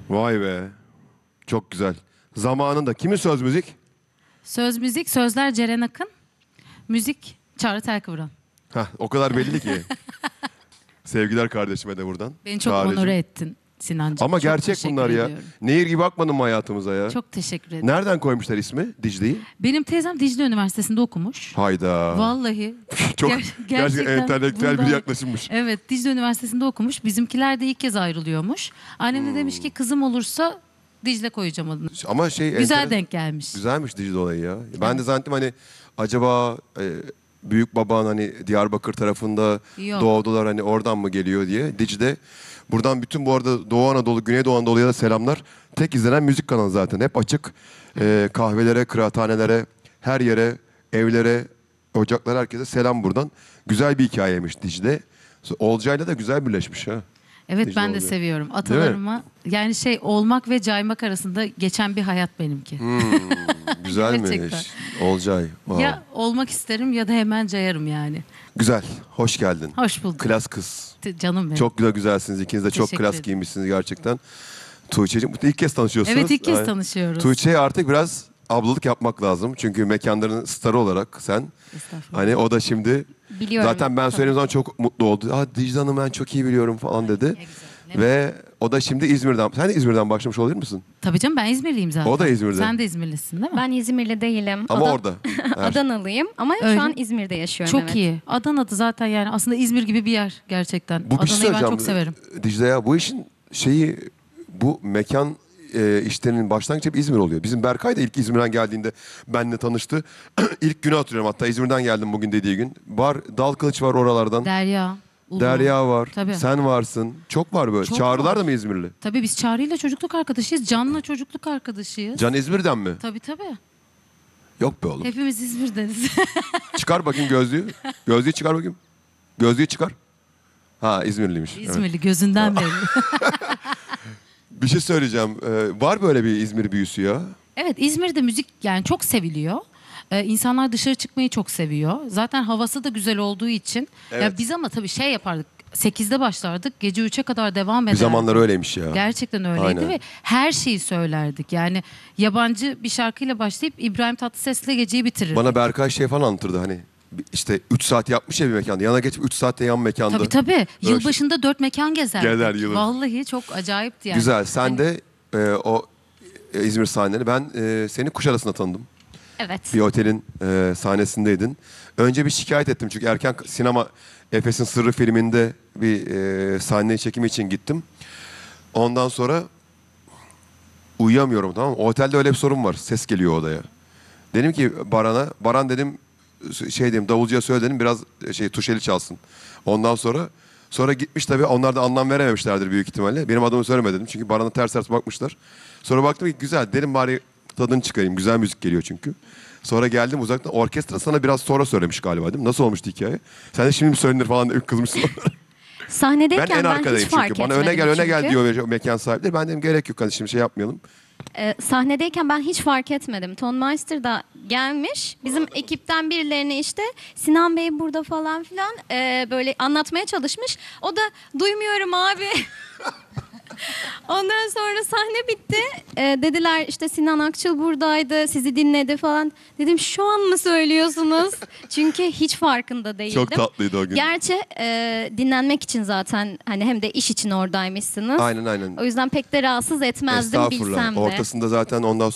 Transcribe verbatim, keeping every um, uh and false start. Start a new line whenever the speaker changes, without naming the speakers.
Vay be. Çok güzel. Zamanında. Kimin söz müzik?
Söz müzik, sözler Ceren Akın. Müzik Çağrı Telkıvran.
Hah, o kadar belli ki. Sevgiler kardeşime de buradan.
Beni çok
Çağrı'cığım.
onore ettin Sinancığım.
Ama
Çok
gerçek
teşekkür
bunlar ya.
ediyorum.
Nehir gibi akmadın mı hayatımıza ya?
Çok teşekkür ederim.
Nereden koymuşlar ismi Dicle'yi?
Benim teyzem Dicle Üniversitesi'nde okumuş.
Hayda.
Vallahi.
Çok
Ger-
gerçekten,
gerçekten
entelektüel bir
bundan-
yaklaşımmış.
Evet, Dicle Üniversitesi'nde okumuş. Bizimkiler de ilk kez ayrılıyormuş. Annem de demiş ki kızım olursa Dicle koyacağım adını.
Ama şey
Güzel
enteres-
denk gelmiş.
Güzelmiş Dicle olayı ya. Ben de zannettim hani acaba e, büyük baban hani Diyarbakır tarafında
Yok.
doğdular, hani oradan mı geliyor diye. Dicle. Buradan bütün bu arada Doğu Anadolu, Güneydoğu Anadolu'ya da selamlar. Tek izlenen müzik kanalı zaten. Hep açık. E, kahvelere, kıraathanelere, her yere, evlere, ocaklara, herkese selam buradan. Güzel bir hikayeymiş Dicle. Olcay'la da güzel birleşmiş ha.
Evet,
Dicle
ben de
Olcay.
seviyorum. Atalarıma yani şey olmak ve caymak arasında geçen bir hayat benimki.
Hmm, güzelmiş.
Gerçekten.
Olcay. Wow.
Ya olmak isterim ya da hemen cayarım yani.
Güzel. Hoş geldin.
Hoş bulduk.
Klas kız.
T- Canım benim.
Çok güzel güzelsiniz. İkiniz de çok
Teşekkür
klas
ederim.
giymişsiniz gerçekten. Tuğçe'cim ilk kez tanışıyorsunuz.
Evet, ilk kez
Ay.
tanışıyoruz.
Tuğçe'ye artık biraz ablalık yapmak lazım. Çünkü mekanların starı olarak sen.
Estağfurullah.
Hani o da şimdi
Biliyorum.
zaten ben söylediğim zaman çok mutlu oldu. Aa, Dicle Hanım ben çok iyi biliyorum falan dedi.
Ne güzel, ne
Ve o da şimdi İzmir'den. Sen de İzmir'den başlamış olabilir misin?
Tabii canım, ben İzmirliyim zaten.
O da İzmir'de.
Sen de İzmirlisin değil mi?
Ben İzmirli değilim.
Ama
Adan-
orada. Her-
Adanalıyım ama
Öyle.
şu an İzmir'de yaşıyorum.
Çok
evet.
iyi. Adana'da zaten yani aslında İzmir gibi bir yer gerçekten.
Bu bir şey
Adana'yı ben
söyleyeceğim.
çok severim.
Dicle ya, bu işin şeyi, bu mekan e, işlerinin başlangıcı hep İzmir oluyor. Bizim Berkay da ilk İzmir'den geldiğinde benimle tanıştı. İlk günü hatırlıyorum, hatta İzmir'den geldim bugün dediği gün. Var, Dal Kılıç var oralardan.
Derya. Ulu.
Derya var.
Tabii.
Sen varsın. Çok var böyle.
Çok
Çağrılar
var.
da mı İzmirli?
Tabii biz Çağrı'yla çocukluk arkadaşıyız. Can'la çocukluk arkadaşıyız.
Can İzmir'den mi?
Tabii tabii.
Yok be oğlum.
Hepimiz İzmir'deniz.
Çıkar bakayım gözlüğü. Gözlüğü çıkar bakayım. Gözlüğü çıkar. Ha, İzmirliymiş. Evet.
İzmirli gözünden belli.
Bir şey söyleyeceğim. Ee, var böyle bir İzmir büyüsü ya.
Evet, İzmir'de müzik yani çok seviliyor. Ee, insanlar dışarı çıkmayı çok seviyor. Zaten havası da güzel olduğu için.
Evet.
Ya biz ama tabii şey yapardık. sekizde başlardık. Gece üçe kadar devam ederdik.
Bir zamanlar öyleymiş ya.
Gerçekten öyleydi
Aynen.
ve her şeyi söylerdik. Yani yabancı bir şarkıyla başlayıp İbrahim Tatlıses'le geceyi bitirirdik.
Bana Berkay şey falan anlatırdı, hani işte üç saat yapmış ya bir mekanda. Yana geçip üç saatte yan mekanda.
Tabii tabii.
Böyle
Yılbaşında dört mekan gezerdik.
Gezer yılı.
Vallahi çok acayipti yani.
Güzel. Sen
Hani-
de e, o e, İzmir sahneni. Ben e, seni Kuşadası'nda tanıdım.
Evet.
Bir otelin e, sahnesindeydin. Önce bir şikayet ettim çünkü erken sinema Efes'in Sırrı filminde bir e, sahne çekimi için gittim. Ondan sonra uyuyamıyorum, tamam mı? O otelde öyle bir sorun var. Ses geliyor odaya. Dedim ki Baran'a, Baran dedim, şey dedim, davulcuya söyle dedim, biraz şey tuşeli çalsın. Ondan sonra sonra gitmiş tabii, onlar da anlam verememişlerdir büyük ihtimalle. Benim adımı söyleme dedim çünkü Baran'a ters ters bakmışlar. Sonra baktım ki güzel, dedim bari tadını çıkarayım. Güzel müzik geliyor çünkü. Sonra geldim uzaktan, orkestra sana biraz sonra söylemiş galiba değil mi? Nasıl olmuştu hikaye? Sen de şimdi mi söylenir falan diye kızmışsın. ben
Sahnedeyken
en
ben,
arkadayım
hiç fark
çünkü. Bana
etmedim
öne gel öne gel
çünkü.
diyor mekan sahipleri. Ben dedim gerek yok, hani şimdi şey yapmayalım.
Ee, sahnedeyken ben hiç fark etmedim. Ton Meister da gelmiş. Bizim ekipten birilerine işte Sinan Bey burada falan filan e, böyle anlatmaya çalışmış. O da duymuyorum abi. Ondan sonra sahne bitti. Ee, dediler işte Sinan Akçıl buradaydı, sizi dinledi falan. Dedim şu an mı söylüyorsunuz? Çünkü hiç farkında değildim.
Çok tatlıydı o gün.
Gerçi e, dinlenmek için zaten hani hem de iş için oradaymışsınız.
Aynen aynen.
O yüzden pek de rahatsız etmezdim
Estağfurullah.
bilsem de.
Ortasında zaten ondan